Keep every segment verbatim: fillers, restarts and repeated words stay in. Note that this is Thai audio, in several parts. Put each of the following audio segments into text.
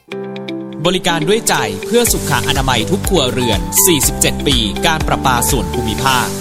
บริการด้วยใจเพื่อสุขอนามัยทุกครัวเรือนสี่สิบเจ็ดปีการประปาส่วนภูมิภาค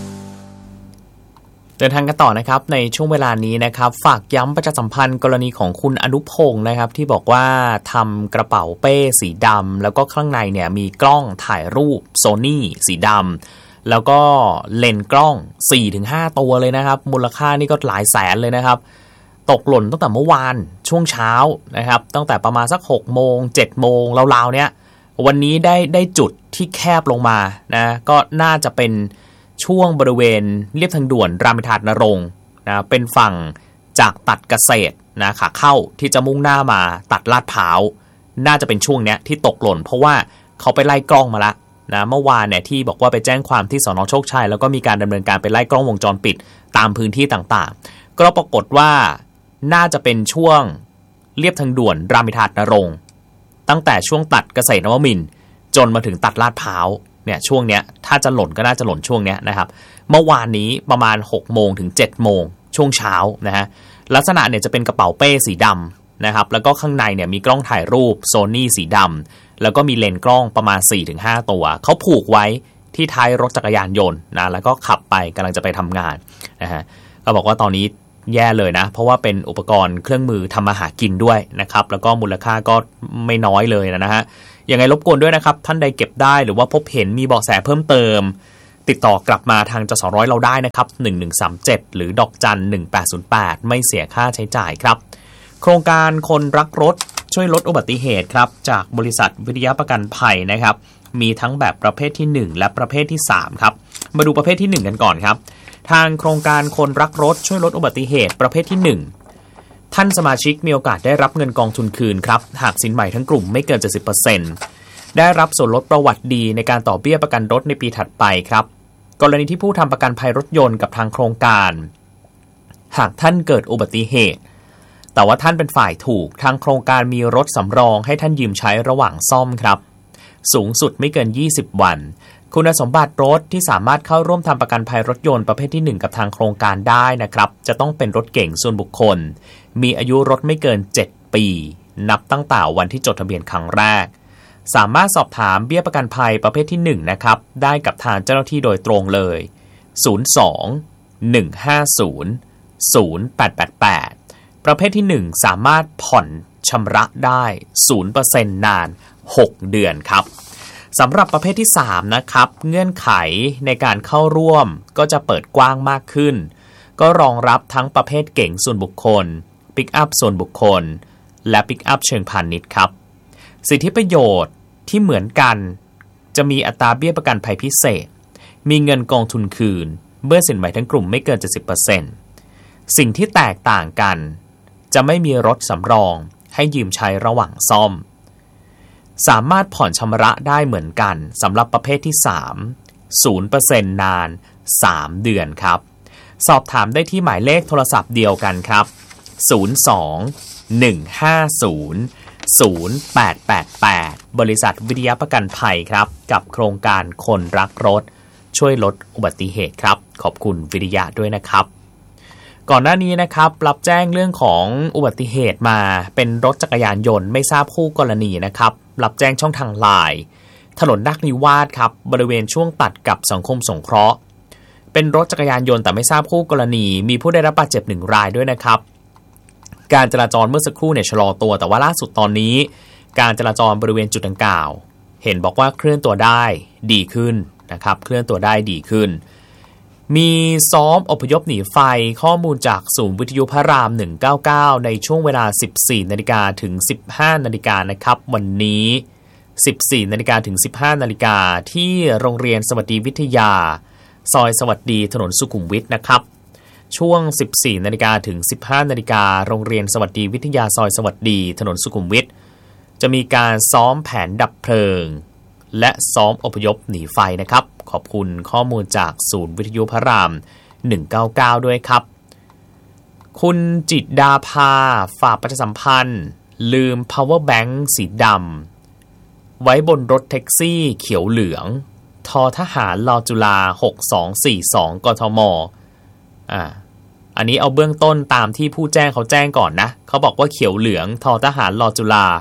เดินทางกันต่อนะครับในช่วงเวลานี้นะครับฝากย้ำประชาสัมพันธ์กรณีของคุณอนุพงศ์นะครับที่บอกว่าทำกระเป๋าเป้สีดำแล้วก็ข้างในเนี่ยมีกล้องถ่ายรูป Sony สีดำแล้วก็เลนส์กล้อง สี่ถึงห้า ตัวเลยนะครับมูลค่านี่ก็หลายแสนเลยนะครับตกหล่นตั้งแต่เมื่อวานช่วงเช้านะครับตั้งแต่ประมาณสักหกโมงเจ็ดโมงราวๆเนี่ยวันนี้ได้ได้จุดที่แคบลงมานะก็น่าจะเป็นช่วงบริเวณเลียบทางด่วนรามอินทรานรงค์นะเป็นฝั่งจากตัดเกษตรนะขาเข้าที่จะมุ่งหน้ามาตัดลาดพร้าวน่าจะเป็นช่วงเนี้ยที่ตกหล่นเพราะว่าเขาไปไล่กล้องมาละนะเมื่อวานเนี่ยที่บอกว่าไปแจ้งความที่สน.โชคชัยแล้วก็มีการดำเนินการไปไล่กล้องวงจรปิดตามพื้นที่ต่างๆก็ปรากฏว่าน่าจะเป็นช่วงเลียบทางด่วนรามอินทรานรงค์ตั้งแต่ช่วงตัดเกษตรนวมินทร์จนมาถึงตัดลาดพร้าวเนี่ยช่วงเนี้ยถ้าจะหล่นก็น่าจะหล่นช่วงเนี้ยนะครับเมื่อวานนี้ประมาณหกโมงถึงเจ็ดโมงช่วงเช้านะฮะลักษณะเนี่ยจะเป็นกระเป๋าเป้สีดำนะครับแล้วก็ข้างในเนี่ยมีกล้องถ่ายรูป Sony สีดำแล้วก็มีเลนส์กล้องประมาณ สี่ถึงห้า ตัวเขาผูกไว้ที่ท้ายรถจักรยานยนต์นะแล้วก็ขับไปกำลังจะไปทำงานนะฮะก็บอกว่าตอนนี้แย่เลยนะเพราะว่าเป็นอุปกรณ์เครื่องมือทำมาหากินด้วยนะครับแล้วก็มูลค่าก็ไม่น้อยเลยนะฮะยังไงรบกวนด้วยนะครับท่านใดเก็บได้หรือว่าพบเห็นมีเบาะแสเพิ่มเติมติดต่อกลับมาทางจสร้อยเราได้นะครับหนึ่งหนึ่งสามเจ็ดหรือดอกจันหนึ่งแปดศูนย์แปดไม่เสียค่าใช้จ่ายครับโครงการคนรักรถช่วยลดอุบัติเหตุครับจากบริษัทวิทยาประกันภัยนะครับมีทั้งแบบประเภทที่หนึ่งและประเภทที่สามครับมาดูประเภทที่หนึ่งกันก่อนครับทางโครงการคนรักรถช่วยลดอุบัติเหตุประเภทที่หนึ่งท่านสมาชิกมีโอกาสได้รับเงินกองทุนคืนครับหากสินใหม่ทั้งกลุ่มไม่เกิน เจ็ดสิบเปอร์เซ็นต์ ได้รับส่วนลดประวัติดีในการต่อเบี้ยประกันรถในปีถัดไปครับกรณีที่ผู้ทำประกันภัยรถยนต์กับทางโครงการหากท่านเกิดอุบัติเหตุแต่ว่าท่านเป็นฝ่ายถูกทางโครงการมีรถสำรองให้ท่านยืมใช้ระหว่างซ่อมครับสูงสุดไม่เกินยี่สิบวันคุณสมบัติรถที่สามารถเข้าร่วมทำประกันภัยรถยนต์ประเภทที่หนึ่งกับทางโครงการได้นะครับจะต้องเป็นรถเก๋งส่วนบุคคลมีอายุรถไม่เกินเจ็ดปีนับตั้งแต่วันที่จดทะเบียนครั้งแรกสามารถสอบถามเบี้ยประกันภัยประเภทที่หนึ่งนะครับได้กับทางเจ้าหน้าที่โดยตรงเลยศูนย์ สอง หนึ่ง ห้า ศูนย์ ศูนย์ แปด แปด แปดประเภทที่หนึ่งสามารถผ่อนชำระได้ ศูนย์เปอร์เซ็นต์ นานหกเดือนครับสำหรับประเภทที่สามนะครับเงื่อนไขในการเข้าร่วมก็จะเปิดกว้างมากขึ้นก็รองรับทั้งประเภทเก๋งส่วนบุคคลปิกอัพส่วนบุคคลและปิกอัพเชิงพาณิชย์ครับสิทธิประโยชน์ที่เหมือนกันจะมีอัตราเบี้ยประกันภัยพิเศษมีเงินกองทุนคืนเมื่อสินใหม่ทั้งกลุ่มไม่เกิน เจ็ดสิบเปอร์เซ็นต์ สิ่งที่แตกต่างกันจะไม่มีรถสำรองให้ยืมใช้ระหว่างซ่อมสามารถผ่อนชำระได้เหมือนกันสำหรับประเภทที่สาม ศูนย์เปอร์เซ็นต์ นานสามเดือนครับสอบถามได้ที่หมายเลขโทรศัพท์เดียวกันครับศูนย์ สอง หนึ่ง ห้า ศูนย์ ศูนย์ แปด แปด แปดบริษัทวิทยาประกันภัยครับกับโครงการคนรักรถช่วยลดอุบัติเหตุครับขอบคุณวิทยาด้วยนะครับก่อนหน้านี้นะครับรับแจ้งเรื่องของอุบัติเหตุมาเป็นรถจักรยานยนต์ไม่ทราบคู่กรณีนะครับรับแจ้งช่องทางไลน์ถนนนาคนิวาสครับบริเวณช่วงตัดกับสังคมสงเคราะห์เป็นรถจักรยานยนต์แต่ไม่ทราบคู่กรณีมีผู้ได้รับบาดเจ็บหนึ่งรายด้วยนะครับการจราจรเมื่อสักครู่เนี่ยชะลอตัวแต่ว่าล่าสุดตอนนี้การจราจรบริเวณจุดดังกล่าวเห็นบอกว่าเคลื่อนตัวได้ดีขึ้นนะครับเคลื่อนตัวได้ดีขึ้นมีซ้อมอพยพหนีไฟข้อมูลจากศูนย์วิทยุพระรามหนึ่งเก้าเก้าในช่วงเวลา สิบสี่นาฬิกา ถึง สิบห้านาฬิกานะครับวันนี้ สิบสี่นาฬิกา ถึง สิบห้านาฬิกาที่โรงเรียนสวัสดีวิทยาซอยสวัสดีถนนสุขุมวิทนะครับช่วง สิบสี่นาฬิกา ถึง สิบห้านาฬิกาโรงเรียนสวัสดีวิทยาซอยสวัสดีถนนสุขุมวิทจะมีการซ้อมแผนดับเพลิงและซ้อมอพยพหนีไฟนะครับขอบคุณข้อมูลจากศูนย์วิทยุพระรามหนึ่งเก้าเก้าด้วยครับคุณจิตดาภาฝากประชาสัมพันธ์ลืม power bank สีดำไว้บนรถแท็กซี่เขียวเหลืองททหารลจุฬาหกสองสี่สองกทมอ่าอันนี้เอาเบื้องต้นตามที่ผู้แจ้งเขาแจ้งก่อนนะเขาบอกว่าเขียวเหลืองททหารลจุฬา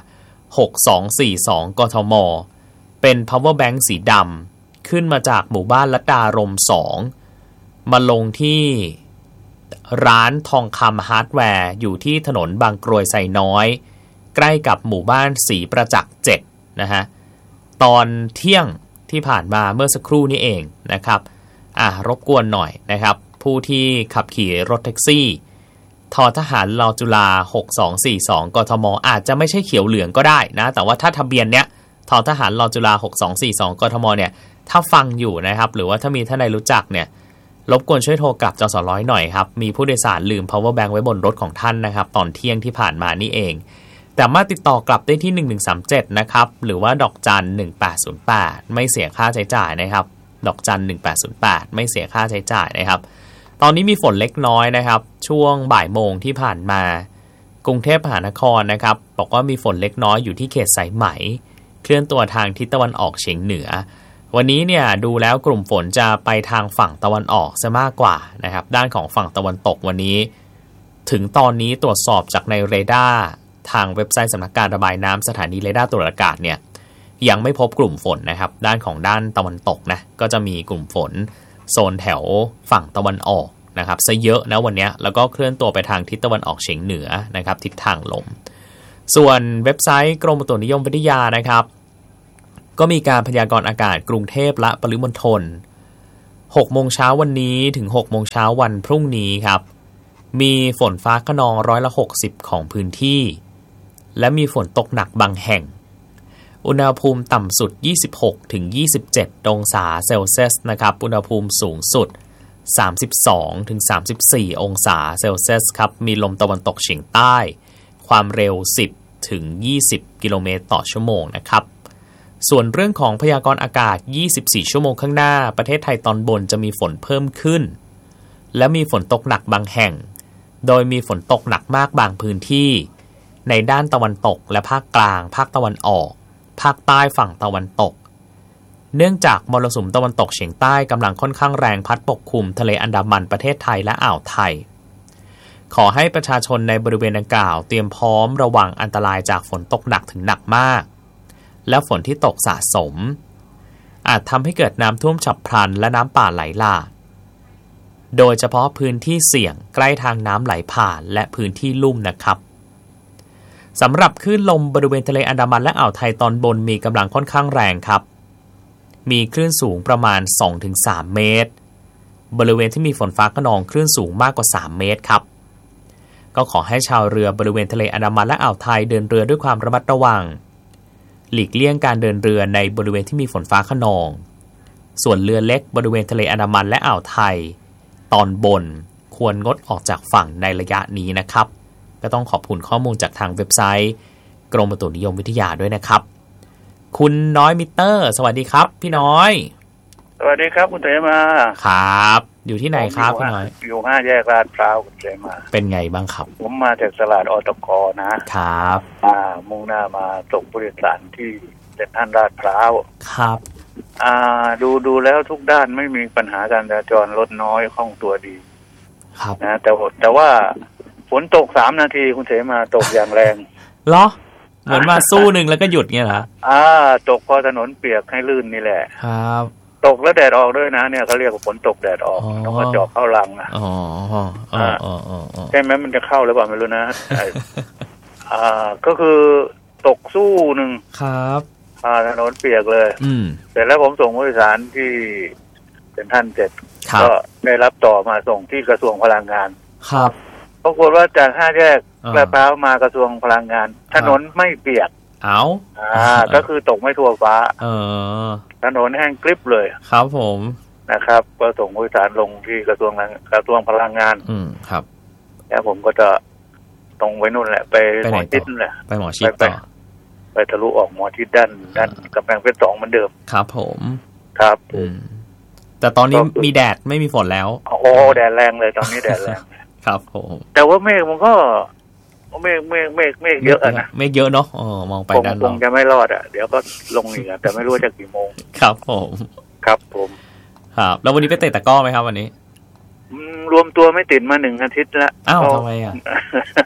หกสองสี่สองกทมเป็น power bank สีดำขึ้นมาจากหมู่บ้านลัดดารมสองมาลงที่ร้านทองคำฮาร์ดแวร์อยู่ที่ถนนบางกรวยไซน้อยใกล้กับหมู่บ้านศรีประจักษ์เจ็ดนะฮะตอนเที่ยงที่ผ่านมาเมื่อสักครู่นี้เองนะครับอ่ะรบกวนหน่อยนะครับผู้ที่ขับขี่รถแท็กซี่ททหารรอจุฬาหกสองสี่สองกทมอาจจะไม่ใช่เขียวเหลืองก็ได้นะแต่ว่าถ้าทะเบียนเนี้ยททหารรอจุฬาหกสองสี่สองกทมเนี่ยถ้าฟังอยู่นะครับหรือว่าถ้ามีท่านใดรู้จักเนี่ยรบกวนช่วยโทรกลับจสร้อยหน่อยครับมีผู้โดยสารลืม power bank ไว้บนรถของท่านนะครับตอนเที่ยงที่ผ่านมานี่เองแต่มาติดต่อกลับได้ที่หนึ่งหนึ่งสามเจ็ดนะครับหรือว่าดอกจันหนึ่งแปดศูนย์แปดไม่เสียค่าใช้จ่ายนะครับดอกจันหนึ่งแปดศูนย์แปดไม่เสียค่าใช้จ่ายนะครับตอนนี้มีฝนเล็กน้อยนะครับช่วงบ่ายโมงที่ผ่านมากรุงเทพมหานครนะครับบอกว่ามีฝนเล็กน้อยอยู่ที่เขตสายไหมเคลื่อนตัวทางทิศตะวันออกเฉียงเหนือวันนี้เนี่ยดูแล้วกลุ่มฝนจะไปทางฝั่งตะวันออกซะมากกว่านะครับด้านของฝั่งตะวันตกวันนี้ถึงตอนนี้ตรวจสอบจากในเรดาร์ทางเว็บไซต์สำนักการระบายน้ำสถานีเรดาร์ตรวจอากาศเนี่ยยังไม่พบกลุ่มฝนนะครับด้านของด้านตะวันตกนะก็จะมีกลุ่มฝนโซนแถวฝั่งตะวันออกนะครับซะเยอะนะวันนี้แล้วก็เคลื่อนตัวไปทางทิศตะวันออกเฉียงเหนือนะครับทิศทางลมส่วนเว็บไซต์กรมอุตุนิยมวิทยานะครับก็มีการพยากรณ์อากาศกรุงเทพและปริมณฑลหกโมงเช้าวันนี้ถึงหกโมงเช้าวันพรุ่งนี้ครับมีฝนฟ้าคะนองร้อยละหกสิบของพื้นที่และมีฝนตกหนักบางแห่งอุณหภูมิต่ำสุดยี่สิบหกถึงยี่สิบเจ็ดองศาเซลเซียสนะครับอุณหภูมิสูงสุดสามสิบสองถึงสามสิบสี่องศาเซลเซียสครับมีลมตะวันตกเฉียงใต้ความเร็วสิบถึงยี่สิบกิโลเมตรต่อชั่วโมงนะครับส่วนเรื่องของพยากรณ์อากาศยี่สิบสี่ชั่วโมงข้างหน้าประเทศไทยตอนบนจะมีฝนเพิ่มขึ้นและมีฝนตกหนักบางแห่งโดยมีฝนตกหนักมากบางพื้นที่ในด้านตะวันตกและภาคกลางภาคตะวันออกภาคใต้ฝั่งตะวันตกเนื่องจากมรสุมตะวันตกเฉียงใต้กำลังค่อนข้างแรงพัดปกคลุมทะเลอันดามันประเทศไทยและอ่าวไทยขอให้ประชาชนในบริเวณดังกล่าวเตรียมพร้อมระวังอันตรายจากฝนตกหนักถึงหนักมากและฝนที่ตกสะสมอาจทำให้เกิดน้ำท่วมฉับพลันและน้ำป่าไหลหลากโดยเฉพาะพื้นที่เสี่ยงใกล้ทางน้ำไหลผ่านและพื้นที่ลุ่มนะครับสำหรับคลื่นลมบริเวณทะเลอันดามันและอ่าวไทยตอนบนมีกำลังค่อนข้างแรงครับมีคลื่นสูงประมาณ สองถึงสาม เมตรบริเวณที่มีฝนฟ้าคะนองคลื่นสูงมากกว่าสามเมตรครับก็ขอให้ชาวเรือบริเวณทะเลอันดามันและอ่าวไทยเดินเรือด้วยความระมัดระวังหลีกเลี่ยงการเดินเรือในบริเวณที่มีฝนฟ้าคะนองส่วนเรือเล็กบริเวณทะเลอันดามันและอ่าวไทยตอนบนควรงดออกจากฝั่งในระยะนี้นะครับก็ต้องขอบคุณข้อมูลจากทางเว็บไซต์กรมอุตุนิยมวิทยาด้วยนะครับคุณน้อยมิเตอร์สวัสดีครับพี่น้อยสวัสดีครับคุณเสมาครับอยู่ที่ไหนครับพี่น้อยอยู่ห้าแยกลาดพร้าวคุณเสมาเป็นไงบ้างครับผมมาจากตลาดอตกนะครับอ่ามุ่งหน้ามาส่งผู้โดยสารที่เซ็นทรัลลาดพร้าวครับอ่าดูดูแล้วทุกด้านไม่มีปัญหาการจราจรรถน้อยคล่องตัวดีครับนะแต่แต่ว่าฝนตกสามนาทีคุณเสมาตกอย่างแรงเหรอเหมือนมาสู้หนึ่งแล้วก็หยุดเงี้ยเหรออ่าตกพอถนนเปียกให้ลื่นนี่แหละครับตกแล้วแดดออกด้วยนะเนี่ยเขาเรียกว่าฝนตกแดดออกต้องกระจอกเข้ารังอ่ะอ๋ออ๋ออ๋ออ๋อใช่ไหมมันจะเข้าหรือเปล่าไม่รู้นะอ่าก็คือตกสู้หนึ่งครับอ่าถนนเปียกเลยอืมเสร็จแล้วผมส่งผู้โดยสารที่เป็นท่านเสร็จก็ได้รับต่อมาส่งที่กระทรวงพลังงานครับปรากฏว่าจากห้าแยกลาดพร้าวมากระทรวงพลังงานถนนไม่เปียกเอาอ่าก็คือตกไม่ทั่วฟ้าเออถนนแห้งกริบเลยครับผมนะครับก็ส่งผู้โดยสารลงที่กระทรวงกระทรวงพลังงานอืมครับแล้วผมก็จะตรงไปนู่นแหละไปหมอชิดนั่นแหละไปหมอชิดต่อไปทะลุออกหมอชิดด้านด้านกำแพงเพชรสองเหมือนเดิมครับผมครับอืมแต่ตอนนี้มีแดดไม่มีฝนแล้วโอ้แดดแรงเลยตอนนี้แดดแรงครับผมแต่ว่าเมฆมันก็เมฆเมฆเมฆเมฆเยอะนะเมฆเยอะเนาะอ๋อมองไปด้านนอกคงจะไม่รอดอ่ะเดี๋ยวก็ลงอีกแต่ไม่รู้จะกี่โมงครับผมครับผมครับแล้ววันนี้ไปเตะตะก้อไหมครับวันนี้รวมตัวไม่ติดมาหนึ่งอาทิตย์แล้วอ้าวทำไมอ่ะ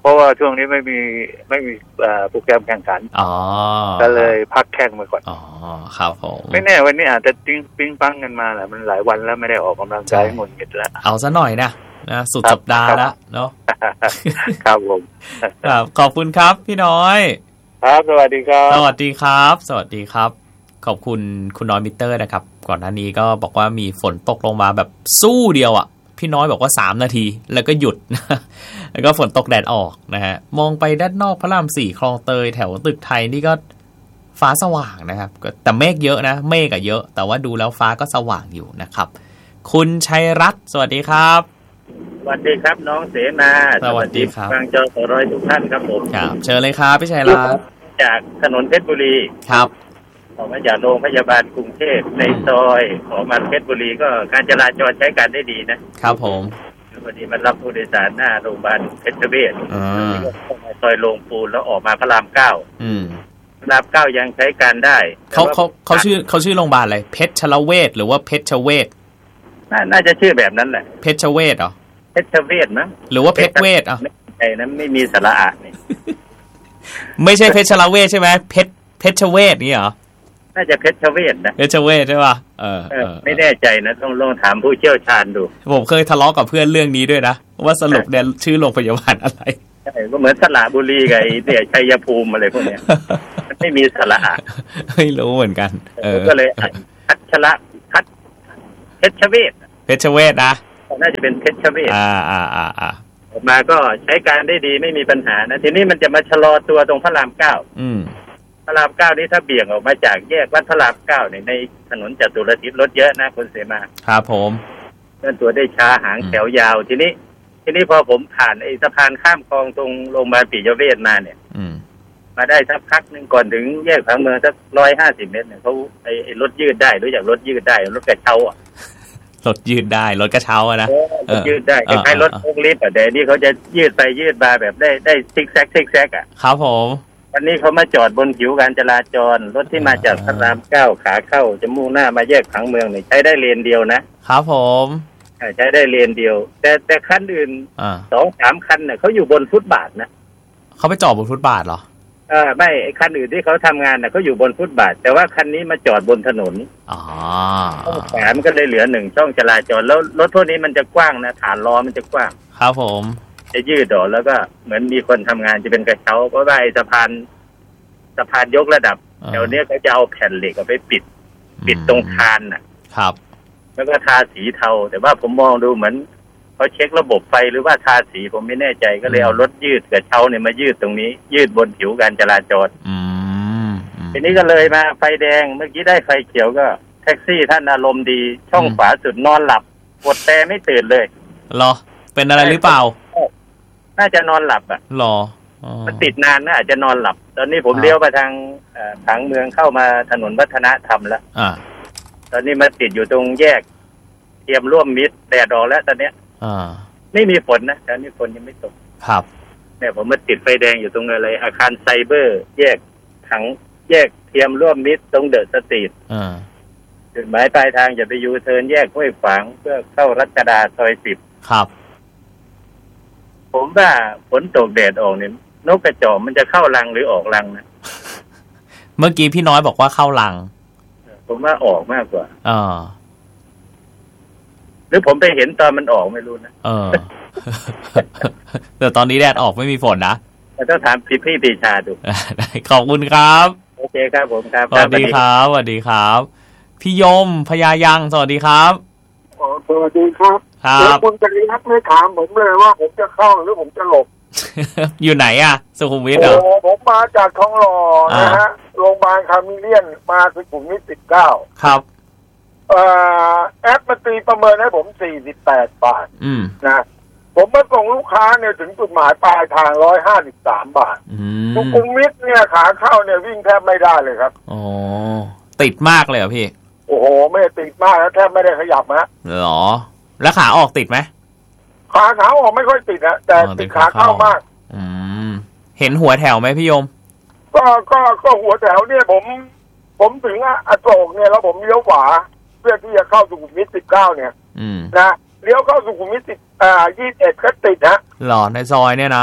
เพราะว่าช่วงนี้ไม่มีไม่มีโปรแกรมแข่งขันอ๋อก็เลยพักแข่งมาก่อนอ๋อครับผมไม่แน่วันนี้อาจจะติ้งปิ้งปังกันมาแหละมันหลายวันแล้วไม่ได้ออกกำลังกายหงุดหงิดแล้วเอาซะหน่อยนะนะสุดสัปดาห์แล้วเนาะครับผมครับขอบคุณครับพี่น้อยครับสวัสดีครับสวัสดีครับสวัสดีครับขอบคุณคุณน้อยมิเตอร์นะครับก่อนหน้านี้ก็บอกว่ามีฝนตกลงมาแบบสู้เดียวอ่ะพี่น้อยบอกว่าสามนาทีแล้วก็หยุดแล้วก็ฝนตกแดดออกนะฮะมองไปด้านนอกพระรามสี่คลองเตยแถวตึกไทยนี่ก็ฟ้าสว่างนะครับแต่เมฆเยอะนะเมฆอะเยอะแต่ว่าดูแล้วฟ้าก็สว่างอยู่นะครับคุณชัยรัตน์สวัสดีครับสวัสดีครับน้องเสนาสวัสดีครับฟังจอสร้อยทุกท่านครับผมครับเชิญเลยครับพี่ชัยรัตน์จากถนนเพชรบุรีครับออกมาจากโรงพยาบาลกรุงเทพในซอยออกมาเพชรบุรีก็การจราจรใช้การได้ดีนะครับผมพอดีมันรับผู้โดยสารหน้าโรงพยาบาลเพชรเวชซอยโรงปูนแล้วออกมาพระรามเก้าพระรามเก้ายังใช้การได้เขาเขาเขาชื่อเขาชื่อโรงพยาบาลอะไรเพชรเวชหรือว่าเพชรเวชน่าจะชื่อแบบนั้นแหละเพชรเวชเหรอเพชรเวชมั้งหรือว่าเพชรเวชอ่ะไม่ใช่นะไม่มีสระอะนี่ไม่ใช่เพชรเวชใช่ไหมเพชรเพชรเวชนี่เหรอน่าจะเพชรเวชนะเพชรเวชใช่ป่ะเออไม่แน่ใจนะต้องลองถามผู้เชี่ยวชาญดูผมเคยทะเลาะกับเพื่อนเรื่องนี้ด้วยนะว่าสรุปเนี่ยชื่อโรงพยาบาลอะไรใช่ก็เหมือนสระบุรีกับไอ้เนี่ยชัยภูมิอะไรพวกเนี้ยมันไม่มีสระอะไม่รู้เหมือนกันเออก็เลยพัชระพัชเพชรเวชเพชรเวชนะน่าจะเป็นเพชรเวชอ่าอ่าอ่าอ่าออกมาก็ใช้การได้ดีไม่มีปัญหานะทีนี้มันจะมาชะลอตัวตรงพระรามเก้าอืมพระรามเก้านี้ถ้าเบี่ยงออกมาจากแยกวัดพระรามเก้าเนี่ยในถนนจตุรทิศรถเยอะนะคุณเสมาครับผมเคลื่อนตัวได้ช้าหางแถวยาวทีนี้ทีนี้พอผมผ่านไอ้สะพานข้ามคลองตรงโรงพยาบาลปิยเวชมาเนี่ยมาได้สักพักนึงก่อนถึงแยกผังเมืองสักร้อยห้าสิบเมตรเนี่ยเขาไอ้ไอ้รถยืดได้รู้จักรถยืดได้รถกระเช้าอ่ะรถยืดได้รถกระเช้าอะนะรถยืดได้คล้ายๆรถพวกลิฟต์อ่ะแต่นี่เขาจะยืดไปยืดมาแบบได้ได้ซิกแซกซิกแซกอ่ะครับผมวันนี้เขามาจอดบนผิวการจราจรรถที่มาจากพระรามเก้าขาเข้าจะมุ่งหน้ามาแยกผังเมืองเนี่ยใช้ได้เลนเดียวนะครับผมใช้ได้เลนเดียวแต่แต่คันอื่นสองสามคันเนี่ยเขาอยู่บนฟุตบาทนะเขาไปจอดบนฟุตบาทเหรอเออไม่คันอื่นที่เขาทำงานน่ะเขาอยู่บนฟุตบาทแต่ว่าคันนี้มาจอดบนถนนอ๋อช่องแสามก็เลยเหลือหนึ่งช่องจราจรแล้วรถพวกนี้มันจะกว้างนะฐานล้อมันจะกว้างครับผมจะยืดออกแล้วก็เหมือนมีคนทำงานจะเป็นกระเช้าเพราะว่าสะพานสะพานยกระดับแถวนี้เขาจะเอาแผ่นเหล็กเอาไปปิดปิดตรงคานน่ะครับแล้วก็ทาสีเทาแต่ว่าผมมองดูเหมือนเขาเช็คระบบไฟหรือว่าทาสีผมไม่แน่ใจก็เลยเอารถยืดกระเช้าเนี่ยมายืดตรงนี้ยืดบนผิวการจราจรทีนี้ก็เลยมาไฟแดงเมื่อกี้ได้ไฟเขียวก็แท็กซี่ท่านอารมณ์ดีช่องขวาสุดนอนหลับกดแต่ไม่ตื่นเลยหรอเป็นอะไรหรือเปล่าน่าจะนอนหลับอ่ะหรอมันติดนานนะอาจจะนอนหลับตอนนี้ผมเลี้ยวมาทางผังเมืองเข้ามาถนนวัฒนธรรมแล้วตอนนี้มาติดอยู่ตรงแยกเตรียมร่วมมิตรแดดออกแล้วตอนเนี้ยไม่มีฝนนะตอนนี้ฝนยังไม่ตกครับเนี่ยผมมาติดไฟแดงอยู่ตรงอะไรอาคารไซเบอร์แยกถังแยกเตรียมร่วมมิตรตรงเดอะสตรีทจุดหมายปลายทางจะไปยูเทิร์นแยกห้วยขวางเพื่อเข้ารัชดาซอยสิบครับผมว่าฝนตกแดดออกเนี่ยนกกระจอกมันจะเข้ารังหรือออกรังนะเมื่อกี้พี่น้อยบอกว่าเข้ารังผมว่าออกมากกว่าอ่าหรือผมไปเห็นตอนมันออกไม่รู้นะเออแต่ตอนนี้แดดออกไม่มีฝนนะต้องถามพี่พี่ปีชาดูขอบคุณครับโอเคครับผมครับสวัสดีครับสวัสดีครับพี่ยมพญายังสวัสดีครับอ๋อสวัสดีครับครับคุณจริยักษ์ไม่ถามผมเลยว่าผมจะเข้าหรือผมจะหลบอยู่ไหนอ่ะสุขุมวิทเหรอโอ้ผมมาจากทองหล่อนะฮะโรงพยาบาลคามิเลียนมาสุขุมวิทสิบเก้าครับเอ่อแอปมาตีประเมินให้ผมสี่สิบแปดบาทอืมนะผมมาส่งลูกค้าเนี่ยถึงจุดหมายปลายทางร้อยห้าสิบสามบาทสุขุมวิทเนี่ยขาเข้าเนี่ยวิ่งแทบไม่ได้เลยครับอ๋อติดมากเลยเหรอพี่โอ้โหไม่ติดมากแล้วแทบไม่ได้ขยับฮะหรอแล้วขาออกติดไหมขาขาออกไม่ค่อยติดนะแต่ติดขาเข้ามากอืมเห็นหัวแถวไหมพี่ยมก็ก็ก็หัวแถวเนี่ยผมผมถึงอโศกเนี่ยแล้วผมเลี้ยวขวาเพื่อที่จะเข้าสุขุมวิทสิบเก้าเนี่ยอืมนะเลี้ยวเข้าสุขุมวิทสิบอ่ายี่สิบเอ็ดก็ติดนะหรอในซอยเนี่ยนะ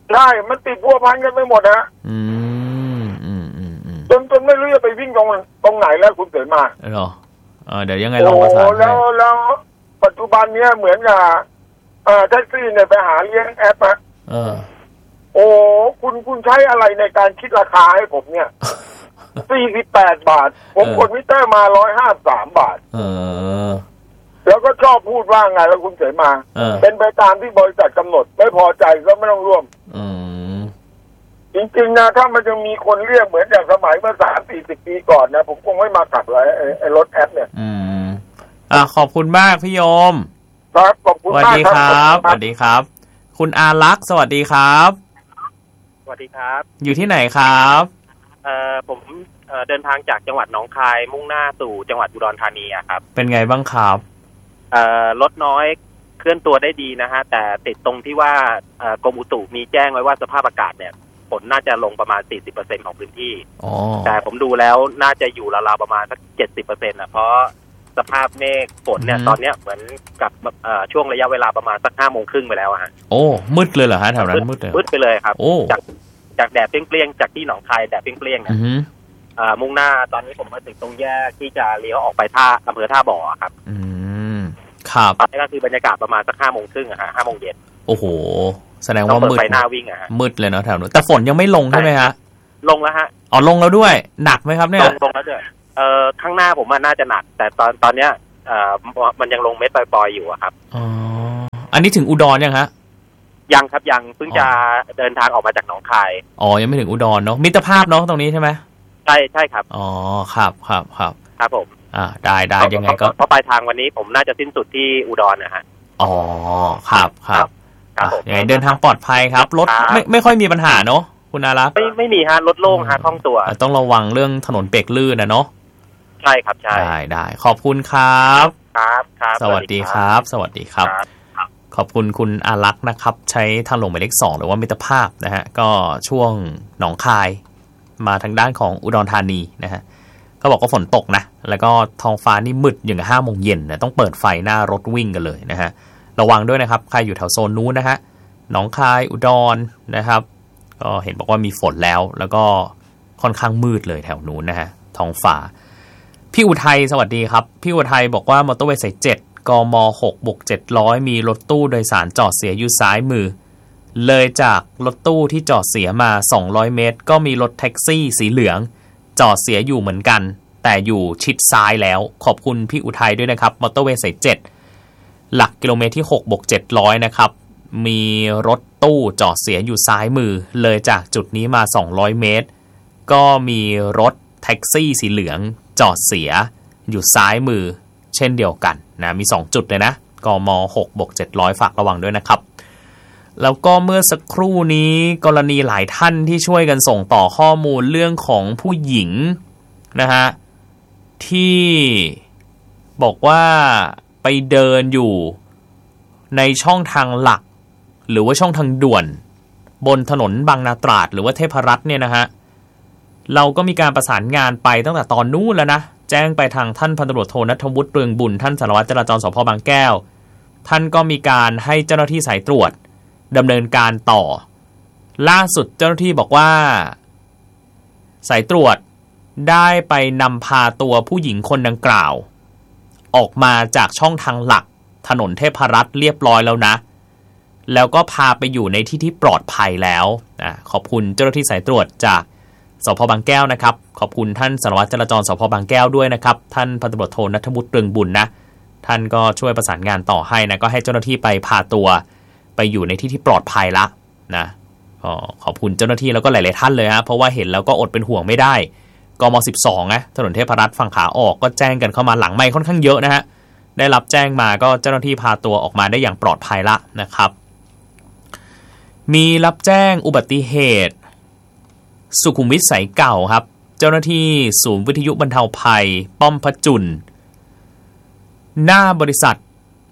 ใช่มันติดพัวพันกันไปหมดนะอืมอืมอืมอืมจนจนไม่รู้จะไปวิ่งตรงตรงไหนแล้วคุณเสมาเหรอเออเดี๋ยวยังไงลองประสานให้แล้วแล้วปัจจุบันเนี้ยเหมือนกับเอ่อแท็กซี่เนี่ยไปหาเลี้ยงแอปอะเออโอ้คุณคุณใช้อะไรในการคิดราคาให้ผมเนี่ยสี่สิบแปดบาทผมกดมิเตอร์มาร้อยห้าสามบาทเออแล้วก็ชอบพูดว่าไงแล้วคุณเสมาเป็นไปตามที่บริษัทกำหนดไม่พอใจก็ไม่ต้องร่วมจริงๆนะถ้ามันยังมีคนเรียกเหมือนอย่างสมัยเมื่อสามสี่สิบปีก่อนนะผมคงไม่มาขับเลยไอ้รถแอปเนี่ยอืมอ่าขอบคุณมากพี่โยมครับขอบคุณมากสวัสดีครับสวัสดีครับคุณอารักษ์สวัสดีครับสวัสดีครับอยู่ที่ไหนครับเอ่อผมเอ่อเดินทางจากจังหวัดหนองคายมุ่งหน้าสู่จังหวัดอุดรธานีครับเป็นไงบ้างครับเอ่อรถน้อยเคลื่อนตัวได้ดีนะฮะแต่ติดตรงที่ว่าเอ่อกรมอุตุมีแจ้งไว้ว่าสภาพอากาศเนี่ยฝนน่าจะลงประมาณ สี่สิบเปอร์เซ็นต์ ของพื้นที่แต่ผมดูแล้วน่าจะอยู่ราวๆประมาณสัก เจ็ดสิบเปอร์เซ็นต์ นะเพราะสภาพเมฆฝนเนี่ยตอนเนี้ยเหมือนกับเอ่อช่วงระยะเวลาประมาณสัก ห้าโมงครึ่งไปแล้วฮะโอ้มืดเลยเหรอฮะแถวนั้นมืดเลยมืดไปเลยครับจากจากแดดเปรี้ยงๆจากที่หนองคายแดดเปรี้ยงๆเนี่ยอ่ามุ่งหน้าตอนนี้ผมมาถึงตรงแยกที่จะเลี้ยวออกไปท่าอำเภอท่าบ่อครับอืมครับนี่ก็คือบรรยากาศประมาณสัก ห้าโมงครึ่งอะฮะ ห้าโมงเย็นโอ้โหแสดงว่ามืดไปหน้าวิ่งอะฮะมืดเลยเนาะแถวนู้นแต่ฝนยังไม่ลงใช่ไหมฮะลงแล้วฮะอ๋อลงแล้วด้วยหนักไหมครับเนี่ยลงลงแล้วด้วยเอ่อข้างหน้าผมมันน่าจะหนักแต่ตอนตอนเนี้ยเอ่อมันยังลงเม็ดปล่อยๆอยู่อะครับอ๋ออันนี้ถึงอุดรยังฮะยังครับยังเพิ่งจะเดินทางออกมาจากหนองคายอ๋อยังไม่ถึงอุดรเนาะมิตรภาพเนาะตรงนี้ใช่ไหมใช่ใช่ครับอ๋อครับครับครับครับผมอ่าได้ได้ยังไงก็เพราะปลายทางวันนี้ผมน่าจะสิ้นสุดที่อุดรนะฮะอ๋อครับครับครับยังไงเดินทางปลอดภัยครับรถไม่ไม่ค่อยมีปัญหาเนาะคุณอารักษ์ไม่ไม่มีฮะรถโล่งฮะคล่องตัวต้องระวังเรื่องถนนเปียกลื่นนะเนาะใช่ครับใช่ได้ได้ขอบคุณครับครับครับสวัสดีครับสวัสดีครับขอบคุณคุณอารักษ์นะครับใช้ทางหลวงหมายเลขสองหรือว่ามิตรภาพนะฮะก็ช่วงหนองคายมาทางด้านของอุดรธานีนะฮะก็บอกว่าฝนตกนะแล้วก็ท้องฟ้านี่มืดอย่างห้าโมงเย็นนะต้องเปิดไฟหน้ารถวิ่งกันเลยนะฮะระวังด้วยนะครับใครอยู่แถวโซนนู้นนะฮะหนองคายอุดรนะครับก็เห็นบอกว่ามีฝนแล้วแล้วก็ค่อนข้างมืดเลยแถวนู้นนะฮะท้องฟ้าพี่อุทัยสวัสดีครับพี่อุทัยบอกว่ามอเตอร์เวย์สายเจ็ดกมหกบวกเจ็ดร้อยมีรถตู้โดยสารจอดเสียอยู่ซ้ายมือเลยจากรถตู้ที่จอดเสียมาสองร้อยเมตรก็มีรถแท็กซี่สีเหลืองจอดเสียอยู่เหมือนกันแต่อยู่ชิดซ้ายแล้วขอบคุณพี่อุทัยด้วยนะครับมอเตอร์เวย์สายเจ็ดหลักกิโลเมตรที่หกบวกเจ็ดร้อยนะครับมีรถตู้จอดเสียอยู่ซ้ายมือเลยจากจุดนี้มาสองร้อยเมตรก็มีรถแท็กซี่สีเหลืองจอดเสียอยู่ซ้ายมือเช่นเดียวกันนะมีสองจุดเลยนะกมหกบวกเจ็ดร้อยฝากระวังด้วยนะครับแล้วก็เมื่อสักครู่นี้กรณีหลายท่านที่ช่วยกันส่งต่อข้อมูลเรื่องของผู้หญิงนะฮะที่บอกว่าไปเดินอยู่ในช่องทางหลักหรือว่าช่องทางด่วนบนถนนบางนาตราดหรือว่าเทพรัตน์เนี่ยนะฮะเราก็มีการประสานงานไปตั้งแต่ตอนนู้นแล้วนะแจ้งไปทางท่านพันตำรวจโทณัฐวุฒิเรืองบุญท่านสารวัตรจราจรสภ.บางแก้วท่านก็มีการให้เจ้าหน้าที่สายตรวจดำเนินการต่อล่าสุดเจ้าหน้าที่บอกว่าสายตรวจได้ไปนำพาตัวผู้หญิงคนดังกล่าวออกมาจากช่องทางหลักถนนเทพรัตน์เรียบร้อยแล้วนะแล้วก็พาไปอยู่ในที่ที่ปลอดภัยแล้วอ่ะขอบคุณเจ้าหน้าที่สายตรวจจากสภ.บางแก้วนะครับขอบคุณท่านสารวัตรจราจรสภ.บางแก้วด้วยนะครับท่านพันตำรวจโทณัฐวุฒิเรืองบุญนะท่านก็ช่วยประสานงานต่อให้นะก็ให้เจ้าหน้าที่ไปพาตัวไปอยู่ในที่ที่ปลอดภัยละนะก็ขอบคุณเจ้าหน้าที่แล้วก็หลายๆท่านเลยฮะเพราะว่าเห็นแล้วก็อดเป็นห่วงไม่ได้กมสิบสองนะถนนเทพรัตน์ฝั่งขาออกก็แจ้งกันเข้ามาหลังไมค์ค่อนข้างเยอะนะฮะได้รับแจ้งมาก็เจ้าหน้าที่พาตัวออกมาได้อย่างปลอดภัยละนะครับมีรับแจ้งอุบัติเหตุสุขุมวิทสายเก่าครับเจ้าหน้าที่ศูนย์วิทยุบรรเทาภัยป้อมพระจุลหน้าบริษัท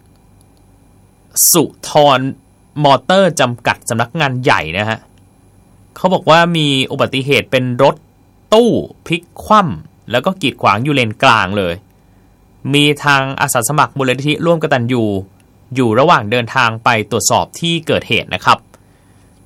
สุทรมอเตอร์จำกัดสำนักงานใหญ่นะฮะเขาบอกว่ามีอุบัติเหตุเป็นรถตู้พลิกคว่ำแล้วก็กีดขวางอยู่เลนกลางเลยมีทางอาสาสมัครมูลนิธิร่วมกตัญญูอยู่ระหว่างเดินทางไปตรวจสอบที่เกิดเหตุนะครับ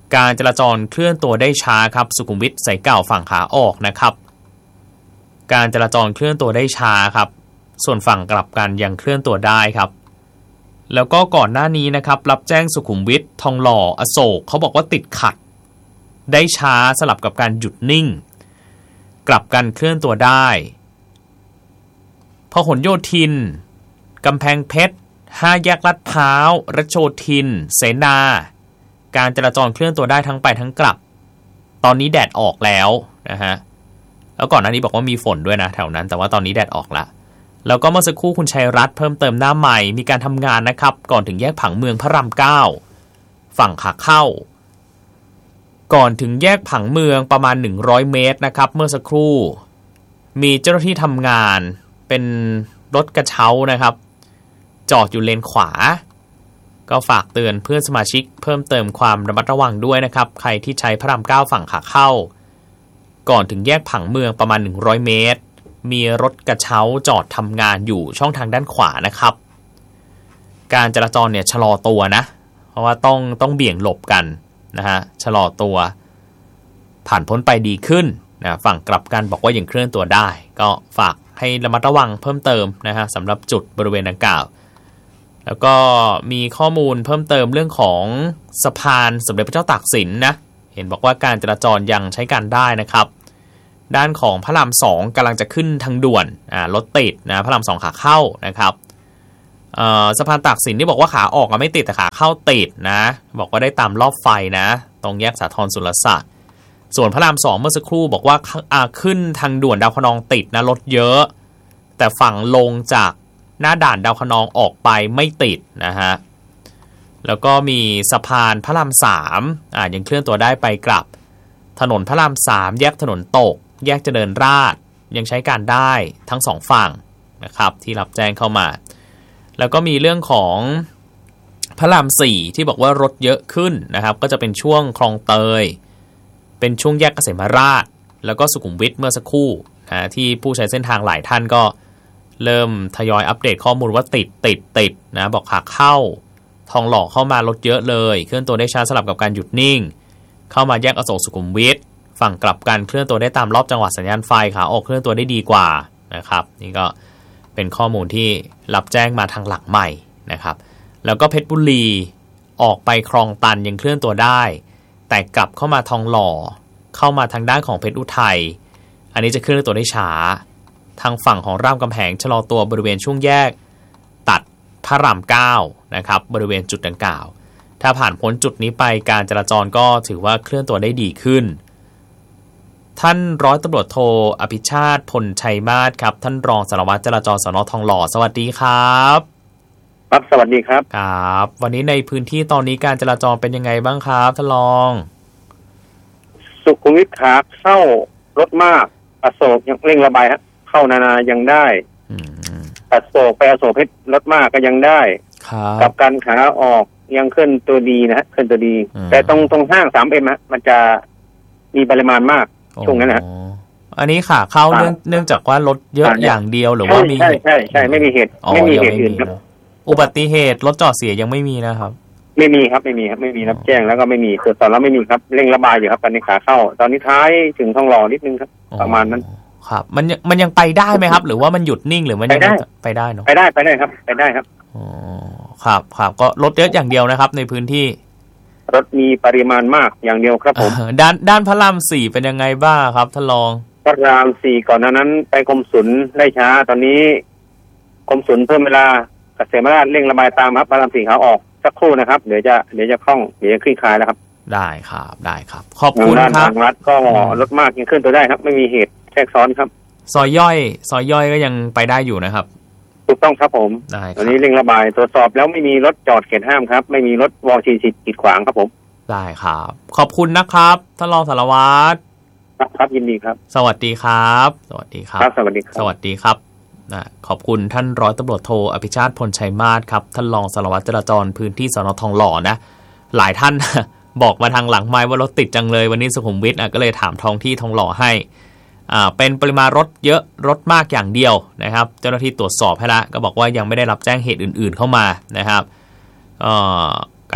การจราจรเคลื่อนตัวได้ช้าครับสุขุมวิทสายเก่าฝั่งขาออกนะครับการจราจรเคลื่อนตัวได้ช้าครับส่วนฝั่งกลับกันยังเคลื่อนตัวได้ครับแล้วก็ก่อนหน้านี้นะครับรับแจ้งสุขุมวิททองหล่ออโศกเขาบอกว่าติดขัดได้ช้าสลับกับการหยุดนิ่งกลับกันเคลื่อนตัวได้พหลโยธินกำแพงเพชรห้าแยกลาดพร้าวรัชโยธินเสนาการจราจรเคลื่อนตัวได้ทั้งไปทั้งกลับตอนนี้แดดออกแล้วนะฮะแล้วก่อนหน้านี้บอกว่ามีฝนด้วยนะแถวนั้นแต่ว่าตอนนี้แดดออกละแล้วก็เมื่อสักครู่คุณชัยรัตน์เพิ่มเติมหน้าใหม่มีการทำงานนะครับก่อนถึงแยกผังเมืองพระรามเก้าฝั่งขาเข้าก่อนถึงแยกผังเมืองประมาณหนึ่งร้อยเมตรนะครับเมื่อสักครู่มีเจ้าหน้าที่ทำงานเป็นรถกระเช้านะครับจอดอยู่เลนขวาก็ฝากเตือนเพื่อนสมาชิกเพิ่มเติมความระมัดระวังด้วยนะครับใครที่ใช้พระรามเก้าฝั่งขาเข้าก่อนถึงแยกผังเมืองประมาณหนึ่งร้อยเมตรมีรถกระเช้าจอดทำงานอยู่ช่องทางด้านขวานะครับการจราจรเนี่ยชะลอตัวนะเพราะว่าต้องต้องเบี่ยงหลบกันนะฮะชะลอตัวผ่านพ้นไปดีขึ้นนะฝั่งกลับกันบอกว่ายังเคลื่อนตัวได้ก็ฝากให้ระมัดระวังเพิ่มเติมนะฮะสำหรับจุดบริเวณดังกล่าวแล้วก็มีข้อมูลเพิ่มเติมเรื่องของสะพานสมเด็จพระเจ้าตากสินนะเห็นบอกว่าการจราจรยังใช้การได้นะครับด้านของพระรามสองกำลังจะขึ้นทางด่วนอ่ารถติดนะพระรามสองขาเข้านะครับสะพานตากสินที่บอกว่าขาออกไม่ติดแต่ขาเข้าติดนะบอกว่าได้ตามรอบไฟนะตรงแยกสาทรสุรศักดิ์ส่วนพระรามสองเมื่อสักครู่บอกว่าขึ้นทางด่วนดาวคะนองติดนะรถเยอะแต่ฝั่งลงจากหน้าด่านดาวคะนองออกไปไม่ติดนะฮะแล้วก็มีสะพานพระรามสามอ่ายังเคลื่อนตัวได้ไปกลับถนนพระรามสามแยกถนนตกแยกเจริญราษฎร์ยังใช้การได้ทั้งสองฝั่งนะครับที่รับแจ้งเข้ามาแล้วก็มีเรื่องของพระรามสี่ที่บอกว่ารถเยอะขึ้นนะครับก็จะเป็นช่วงคลองเตยเป็นช่วงแยกเกษมราชแล้วก็สุขุมวิทเมื่อสักครู่นะที่ผู้ใช้เส้นทางหลายท่านก็เริ่มทยอยอัปเดตข้อมูลว่าติดติดติดนะบอกขาเข้าทองหล่อเข้ามารถเยอะเลยเคลื่อนตัวได้ช้าสลับกับการหยุดนิ่งเข้ามาแยกอโศกสุขุมวิทฝั่งกลับกันเคลื่อนตัวได้ตามรอบจังหวะสัญญาณไฟขาออกเคลื่อนตัวได้ดีกว่านะครับนี่ก็เป็นข้อมูลที่รับแจ้งมาทางหลักใหม่นะครับแล้วก็เพชรบุรีออกไปคลองตันยังเคลื่อนตัวได้แต่กลับเข้ามาทองหล่อเข้ามาทางด้านของเพชรอุทัยอันนี้จะเคลื่อนตัวได้ช้าทางฝั่งของรามคำแหงชะลอตัวบริเวณช่วงแยกตัดพระรามเก้านะครับบริเวณจุดดังกล่าวถ้าผ่านพ้นจุดนี้ไปการจราจรก็ถือว่าเคลื่อนตัวได้ดีขึ้นท่านร้อยตำรวจโทอภิชาติพลชัยมาศครับท่านรองสารวัตรจราจรสน.ทองหล่อสวัสดีครับครับสวัสดีครับครับวันนี้ในพื้นที่ตอนนี้การจราจรเป็นยังไงบ้างครับท่านรองสุขุมวิทขาเข้ารถมากอโศกยังเร่งระบายฮะเข้านานายังได้อโศกไปอโศกเพชรรถมากก็ยังได้กับการขาออกยังขึ้นตัวดีนะฮะขึ้นตัวดีแต่ตรงตรงห้าง สามเอ็ม ฮะมันจะมีปริมาณมากช่วงนั้นนะอันนี้ขาเข้าเนื่องเนื่องจากว่ารถเยอะอย่างเดียวหรือว่ามีใช่ใช่ใช่ไม่มีเหตุไม่มีเหตุอื่นครับอุบัติเหตุรถจอดเสียยังไม่มีนะครับไม่มีครับไม่มีครับไม่มีรับแจ้งแล้วก็ไม่มีตรวจสอบแล้วไม่มีครับเร่งระบายอยู่ครับตอนนี้ขาเข้าตอนนี้ท้ายถึงทองหล่อนิดนึงครับประมาณนั้นครับมันมันยังไปได้ไหมครับหรือว่ามันหยุดนิ่งหรือมันยังไปได้เนาะไปได้ไปได้ครับไปได้ครับอ๋อครับครับก็รถเยอะอย่างเดียวนะครับในพื้นที่รถมีปริมาณมากอย่างเดียวครับผมด้านด้านพระรามสี่เป็นยังไงบ้างครับท่านรองพระรามสี่ก่อนนั้นไปกรมศุลได้ช้าตอนนี้กรมศุลเพิ่มเวลาเกษมราชเร่งระบายตามครับพระรามสี่ขาออกสักครู่นะครับเดี๋ยวจะเดี๋ยวจะคล่องเดี๋ยวจะคลี่คลายแล้วครับได้ครับได้ครับขอบคุณครับทางรัฐก็รถมากยังขึ้นตัวได้ครับไม่มีเหตุแทรกซ้อนครับซอยย่อยซอยย่อยก็ยังไปได้อยู่นะครับถูกต้องครับผมตอนนี้เร่งระบายตรวจสอบแล้วไม่มีรถจอดเขตห้ามครับไม่มีรถวอชีสิกีดขวางครับผมได้ครับขอบคุณนะครับท่านรองสารวัตรครับยินดีครับสวัสดีครับสวัสดีครับสวัสดีครับสวัสดีครับนะขอบคุณท่านร้อยตำรวจโทอภิชาติพลชัยมาศครับท่านรองสารวัตรจราจรพื้นที่สน.ทองหล่อนะหลายท่าน บอกมาทางหลังไมค์ว่ารถติดจังเลยวันนี้สุขุมวิทอ่ะก็เลยถามท้องที่ทองหล่อให้อ่าเป็นปริมาณรถเยอะรถมากอย่างเดียวนะครับเจ้าหน้าที่ตรวจสอบให้ละก็บอกว่ายังไม่ได้รับแจ้งเหตุอื่นๆเข้ามานะครับเอ่อ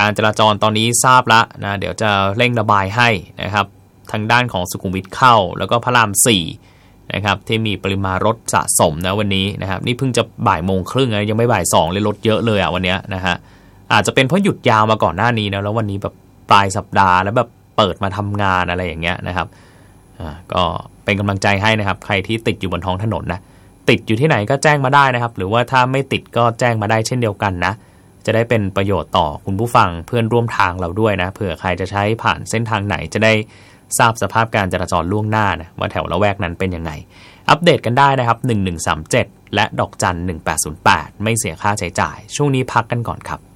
การจราจรตอนนี้ทราบละนะเดี๋ยวจะเร่งระบายให้นะครับทางด้านของสุขุมวิทเข้าแล้วก็พระรามสี่นะครับที่มีปริมาณรถสะสมนะวันนี้นะครับนี่เพิ่งจะบ่ายโมงครึ่งนะยังไม่บ่ายสองเลยรถเยอะเลยอ่ะวันนี้นะฮะอาจจะเป็นเพราะหยุดยาวมาก่อนหน้านี้นะแล้ววันนี้แบบปลายสัปดาห์แล้วแบบเปิดมาทำงานอะไรอย่างเงี้ยนะครับอ่าก็เป็นกำลังใจให้นะครับใครที่ติดอยู่บนท้องถนนนะติดอยู่ที่ไหนก็แจ้งมาได้นะครับหรือว่าถ้าไม่ติดก็แจ้งมาได้เช่นเดียวกันนะจะได้เป็นประโยชน์ต่อคุณผู้ฟังเพื่อนร่วมทางเราด้วยนะเผื่อใครจะใช้ผ่านเส้นทางไหนจะได้ทราบสภาพการจราจรล่วงหน้านะว่าแถวละแวกนั้นเป็นยังไงอัปเดตกันได้นะครับหนึ่งหนึ่งสามเจ็ดและดอกจันหนึ่งแปดศูนย์แปดไม่เสียค่าใช้จ่ายช่วงนี้พักกันก่อนครับ